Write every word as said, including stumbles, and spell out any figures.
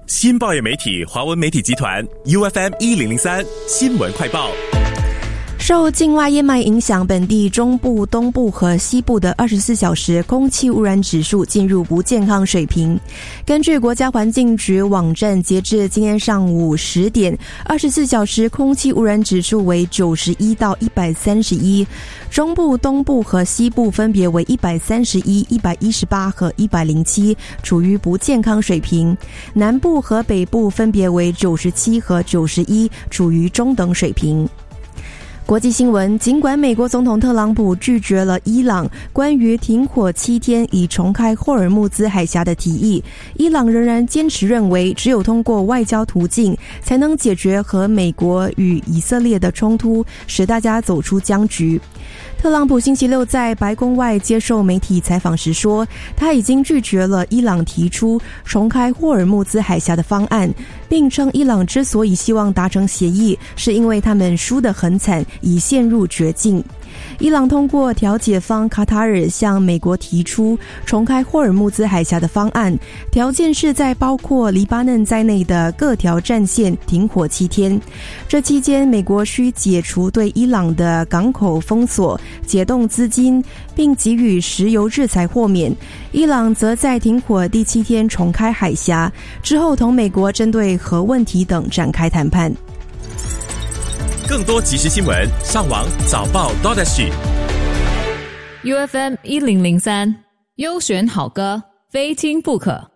新报业媒体华文媒体集团 U F M 一零零三新闻快报。 受境外烟霾影响，本地中部、东部和西部的二十四小时空气污染指数进入不健康水平。根据国家环境局网站，截至今天上午十点，二十四小时空气污染指数为九十一到一百三十一，中部、东部和西部分别为一百三十一、一百一十八和一百零七，处于不健康水平。南部和北部分别为九十七和九十一，处于中等水平。国际新闻，尽管美国总统特朗普拒绝了伊朗关于停火七天以重开霍尔木兹海峡的提议，伊朗仍然坚持认为只有通过外交途径才能解决和美国与以色列的冲突，使大家走出僵局。特朗普星期六在白宫外接受媒体采访时说，他已经拒绝了伊朗提出重开霍尔木兹海峡的方案，并称伊朗之所以希望达成协议，是因为他们输得很惨，已陷入绝境。伊朗通过调解方卡塔尔向美国提出重开霍尔木兹海峡的方案，条件是在包括黎巴嫩在内的各条战线停火七天。这期间，美国需解除对伊朗的港口封锁，解冻资金，并给予石油制裁豁免。伊朗则在停火第七天重开海峡，之后同美国针对核问题等展开谈判。 更多即时新闻，上网早报 .sg。 U F M 一零零三优选好歌，非听不可。